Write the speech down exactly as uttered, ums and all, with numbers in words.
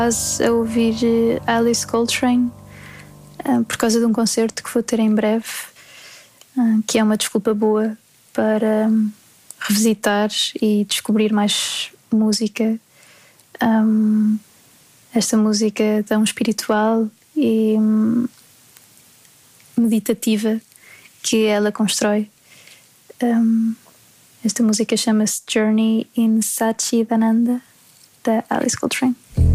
Estás a ouvir Alice Coltrane uh, por causa de um concerto que vou ter em breve, uh, que é uma desculpa boa para um, revisitar e descobrir mais música. Um, esta música tão espiritual e um, meditativa que ela constrói. Um, esta música chama-se Journey in Satchidananda, da Alice Coltrane.